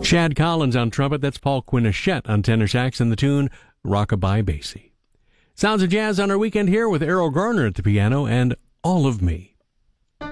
Shad Collins on trumpet, that's Paul Quinichette on tenor sax, and the tune Rockabye Basie. Sounds of Jazz on our weekend here with Errol Garner at the piano and All of Me.